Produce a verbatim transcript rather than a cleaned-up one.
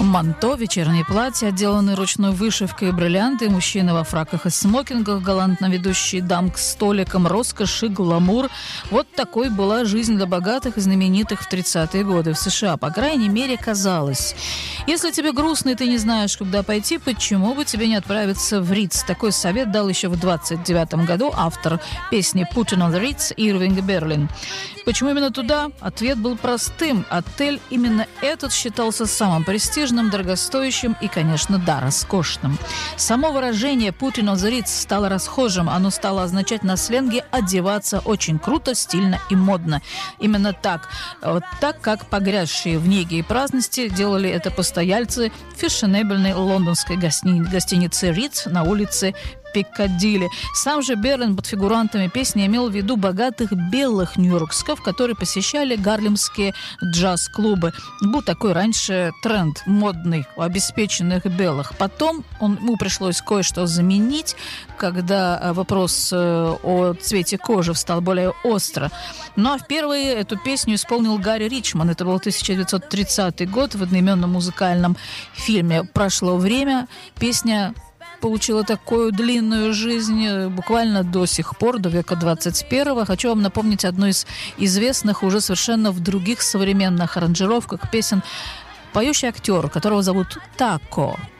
Манто, вечернее платье, отделанные ручной вышивкой и бриллианты, мужчины во фраках и смокингах, галантно ведущие дам к столикам, роскошь и гламур. Вот такой была жизнь для богатых и знаменитых в тридцатые годы в США. По крайней мере, казалось. Если тебе грустно и ты не знаешь, куда пойти, почему бы тебе не отправиться в Ритц? Такой совет дал еще в двадцать девятом году автор песни «Put on the Ritz» Ирвинг Берлин. Почему именно туда? Ответ был простым. Отель именно этот считался самым престижным, дорогостоящим и, конечно, да, роскошным. Само выражение «Put on the Ritz» стало расхожим. Оно стало означать на сленге «одеваться очень круто, стильно и модно». Именно так. Вот так, как погрязшие в неге и праздности делали это постояльцы фешенебельной лондонской гостини- гостиницы «Ритц» на улице Пиккадилли. Сам же Берлин под фигурантами песни имел в виду богатых белых нью-йорксков, которые посещали гарлемские джаз-клубы. Был такой раньше тренд модный у обеспеченных белых. Потом он, ему пришлось кое-что заменить, когда вопрос о цвете кожи встал более остро. Ну а впервые эту песню исполнил Гарри Ричман. Это был тысяча девятьсот тридцатый год в одноименном музыкальном фильме «Прошло время». Песня получила такую длинную жизнь буквально до сих пор, до века двадцать первого. Хочу вам напомнить одну из известных уже совершенно в других современных аранжировках песен. Поющий актер, которого зовут Тако.